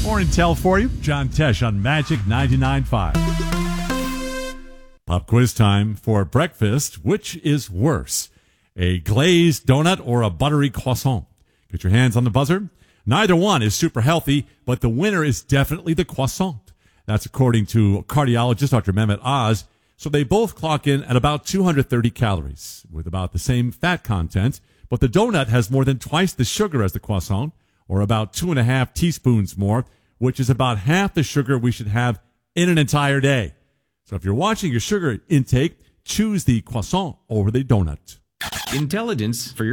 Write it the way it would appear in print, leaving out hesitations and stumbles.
More intel for you. John Tesh on Magic 99.5. Pop quiz time for breakfast. Which is worse, a glazed donut or a buttery croissant? Get your hands on the buzzer. Neither one is super healthy, but the winner is definitely the croissant. That's according to cardiologist Dr. Mehmet Oz. So they both clock in at about 230 calories with about the same fat content, but the donut has more than twice the sugar as the croissant, or about 2.5 teaspoons more, which is about half the sugar we should have in an entire day. So if you're watching your sugar intake, choose the croissant over the donut. Intelligence for your